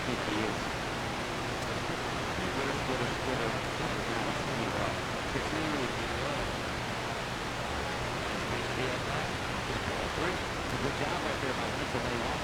think he is. Good job right there by Pennsylvania.